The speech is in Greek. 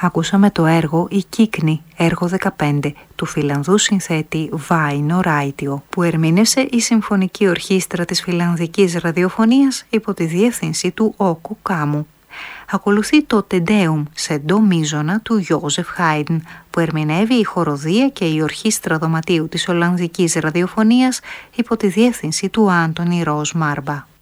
Ακούσαμε το έργο «Η Κύκνη», έργο 15, του Φιλανδού συνθέτη Βάινο Ράιτιο, που ερμήνευσε η Συμφωνική Ορχήστρα της Φιλανδικής Ραδιοφωνίας υπό τη διεύθυνση του Όκου Κάμου. Ακολουθεί το «Τεντέουμ» σε ντο μίζωνα του Γιόζεφ Χάιντν, που ερμηνεύει η χοροδία και η ορχήστρα δωματίου της Ολλανδικής Ραδιοφωνίας υπό τη διεύθυνση του Άντονι Ροζ Μάρμπα.